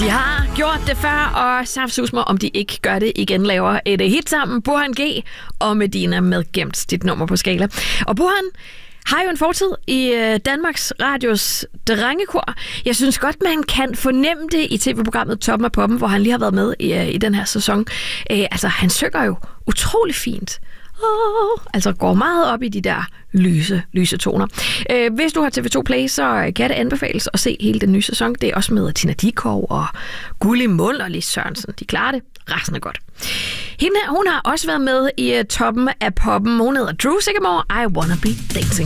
De har gjort det før, og saftsus mig, om de ikke gør det igen, laver et hit sammen. Burhan G og Medina med Gemt dit nummer på skala. Og Burhan har jo en fortid i Danmarks Radios drengekor. Jeg synes godt, man kan fornemme det i tv-programmet Toppen af Poppen, hvor han lige har været med i den her sæson. Altså, han synger jo utrolig fint. Altså går meget op i de der lyse toner. Hvis du har TV2 Play, så kan det anbefales at se hele den nye sæson. Det er også med Tina Dickow og Gulli Mund og Lis Sørensen. De klarer det resten godt. Hende her, hun har også været med i Toppen af Poppen. Hun hedder Drew Sigamore. I Wanna Be Dancing.